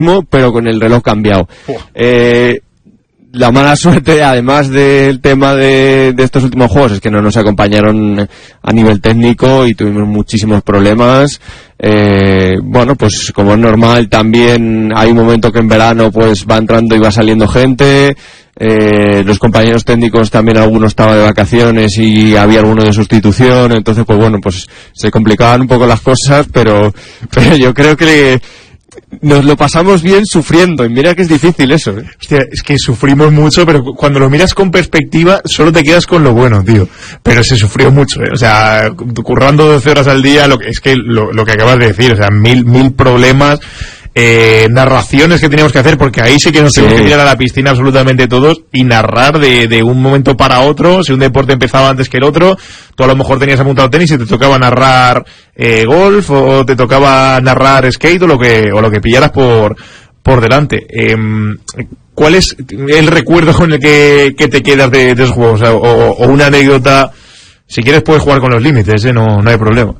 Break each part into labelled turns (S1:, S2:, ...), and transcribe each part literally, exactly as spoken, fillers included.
S1: pero con el reloj cambiado. Eh, la mala suerte, además del tema de, de estos últimos juegos, es que no nos acompañaron a nivel técnico y tuvimos muchísimos problemas. Eh, bueno, pues como es normal, también hay un momento que en verano pues va entrando y va saliendo gente. Eh, los compañeros técnicos también, algunos estaban de vacaciones y había alguno de sustitución, entonces pues bueno, pues se complicaban un poco las cosas, pero, pero yo creo que nos lo pasamos bien sufriendo, y mira que es difícil eso, ¿eh?
S2: Hostia, es que sufrimos mucho, pero cuando lo miras con perspectiva solo te quedas con lo bueno, tío. Pero se sufrió mucho, ¿eh? O sea, currando doce horas al día, lo que, es que lo, lo que acabas de decir, o sea, mil, mil problemas, eh, narraciones que teníamos que hacer, porque ahí sí que nos sí. tenemos que tirar a la piscina absolutamente todos y narrar de, de un momento para otro. Si un deporte empezaba antes que el otro, tú a lo mejor tenías apuntado tenis y te tocaba narrar eh, golf, o te tocaba narrar skate, o lo que o lo que pillaras por por delante. Eh, ¿Cuál es el recuerdo con el que, que te quedas de, de esos juegos? O, sea, o, o una anécdota. Si quieres puedes jugar con los límites, ¿eh? no, no hay problema.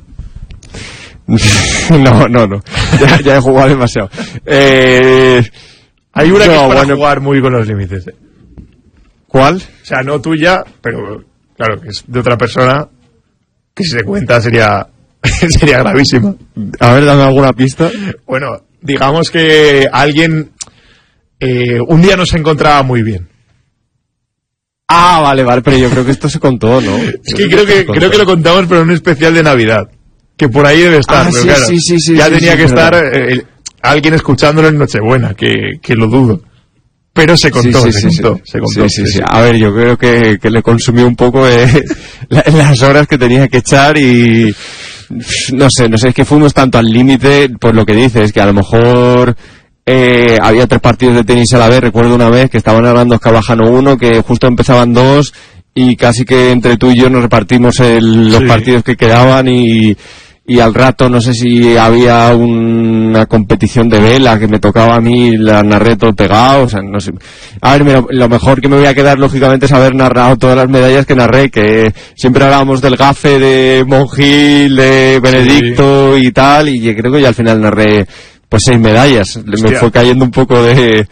S1: No, no, no. Ya, ya he jugado demasiado. Eh,
S2: Hay una no, que es para
S1: bueno,
S2: jugar muy con los límites. ¿eh?
S1: ¿Cuál?
S2: O sea, no tuya, pero claro, que es de otra persona, que si se cuenta sería sería gravísima.
S1: A ver, dame alguna pista.
S2: Bueno, digamos que alguien eh, un día no se encontraba muy bien.
S1: Ah, vale, vale, pero yo creo que esto se contó, ¿no?
S2: Es que creo que creo que lo contamos, pero en un especial de Navidad. Que por ahí debe estar,
S1: ah,
S2: pero
S1: sí,
S2: claro,
S1: sí, sí, sí,
S2: ya
S1: sí,
S2: tenía
S1: sí,
S2: que
S1: sí,
S2: estar eh, alguien escuchándolo en Nochebuena, que, que lo dudo. Pero se contó,
S1: sí, sí,
S2: se,
S1: sí,
S2: contó
S1: sí.
S2: se contó,
S1: sí, sí, sí. A ver, yo creo que, que le consumió un poco eh, la, las horas que tenía que echar y no sé, no sé, es que fuimos tanto al límite, pues lo que dices, que a lo mejor eh, había tres partidos de tenis a la vez. Recuerdo una vez que estaban hablando Escabajano uno, que justo empezaban dos, y casi que entre tú y yo nos repartimos el, los sí. partidos que quedaban, y, y al rato no sé si había una competición de vela que me tocaba a mí, la narré todo pegado, o sea, no sé. A ver, mira, lo mejor que me voy a quedar lógicamente es haber narrado todas las medallas que narré, que siempre hablábamos del gafe de Monjil, de Benedicto sí. y tal, y creo que ya al final narré pues seis medallas. Hostia. Me fue cayendo un poco de...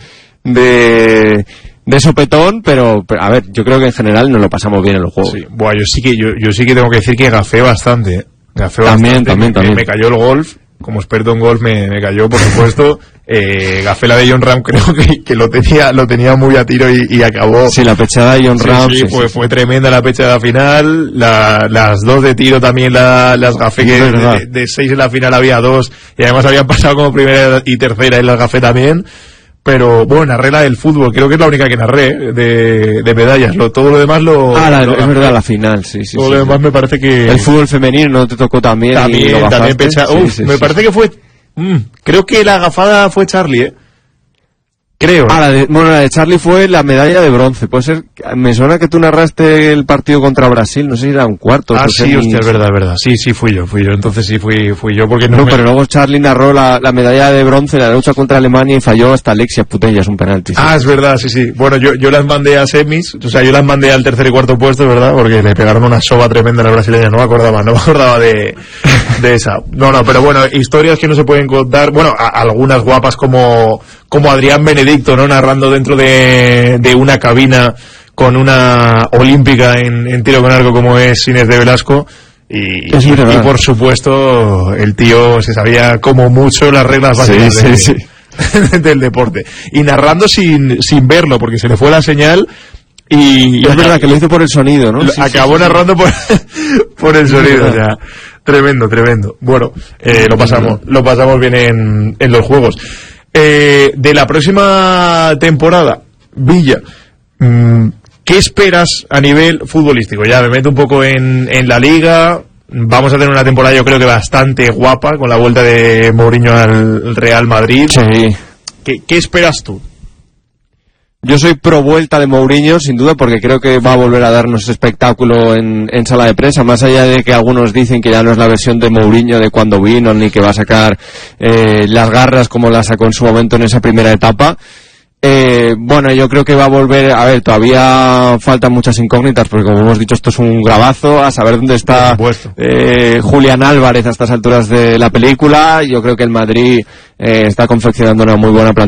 S1: de de sopetón, pero, pero a ver, yo creo que en general nos lo pasamos bien en los juegos.
S2: Sí. Buah, yo sí que yo, yo sí que tengo que decir que gafé bastante, ¿eh? Gafé
S1: también,
S2: bastante.
S1: también,
S2: me,
S1: también.
S2: Me cayó el golf, como experto en golf me, me cayó, por supuesto. eh, gafé la de Jon Rahm, creo que, que lo tenía lo tenía muy a tiro y, y acabó.
S1: Sí, la pechada de Jon
S2: sí,
S1: Rahm.
S2: Sí,
S1: sí,
S2: fue,
S1: sí,
S2: fue tremenda la pechada final. La, las dos de tiro también la, las gafé, que de, de, de seis en la final había dos, y además habían pasado como primera y tercera y las gafé también. Pero bueno, narré la del fútbol, creo que es la única que narré de, de medallas. Lo, todo lo demás lo...
S1: Ah, la,
S2: lo
S1: es verdad, la final, sí, sí.
S2: Todo
S1: sí,
S2: lo
S1: sí.
S2: demás me parece que...
S1: El fútbol femenino no te tocó también.
S2: También,
S1: y lo
S2: también pecha...
S1: sí,
S2: Uf,
S1: sí,
S2: me
S1: sí,
S2: parece
S1: sí.
S2: que fue... Mm, creo que la gafada fue Charlie, ¿eh? Creo.
S1: Ah, la de, bueno, la de Charlie fue la medalla de bronce. Puede ser, me suena que tú narraste el partido contra Brasil, no sé si era un cuarto.
S2: Ah, sí, hostia, es verdad, es verdad. Sí, sí, fui yo, fui yo. Entonces sí, fui fui yo, porque no,
S1: no
S2: me...
S1: pero luego Charlie narró la, la medalla de bronce en la lucha contra Alemania y falló hasta Alexia Putellas un penalti. ¿Sí?
S2: Ah, es verdad, sí, sí. Bueno, yo, yo las mandé a semis, o sea, yo las mandé al tercer y cuarto puesto, ¿verdad? Porque le pegaron una soba tremenda a la brasileña, no me acordaba, no me acordaba de, de esa. No, no, pero bueno, historias que no se pueden contar, bueno, a, algunas guapas como, como Adrián Benedicto, ¿no? Narrando dentro de, de una cabina con una olímpica en, en tiro con arco como es Inés de Velasco. Y, y, y por supuesto el tío se sabía como mucho las reglas básicas
S1: sí,
S2: de,
S1: sí, sí.
S2: del deporte, y narrando sin, sin verlo porque se le fue la señal. Y
S1: es verdad que lo hizo por el sonido, ¿no?
S2: Sí, acabó sí, narrando sí. por, por el sonido, o sea, tremendo, tremendo. Bueno, eh, lo pasamos, lo pasamos bien en, en los juegos. Eh, de la próxima temporada, Villa, mmm, ¿qué esperas a nivel futbolístico? Ya me meto un poco en, en la liga. Vamos a tener una temporada, yo creo que bastante guapa, con la vuelta de Mourinho al Real Madrid.
S1: Sí.
S2: ¿Qué, qué esperas tú?
S1: Yo soy pro vuelta de Mourinho, sin duda, porque creo que va a volver a darnos espectáculo en, en sala de prensa, más allá de que algunos dicen que ya no es la versión de Mourinho de cuando vino, ni que va a sacar eh, las garras como las sacó en su momento en esa primera etapa. Eh, bueno, yo creo que va a volver, a ver, todavía faltan muchas incógnitas, porque como hemos dicho, esto es un grabazo, a saber dónde está eh, Julián Álvarez a estas alturas de la película. Yo creo que el Madrid eh, está confeccionando una muy buena plantilla.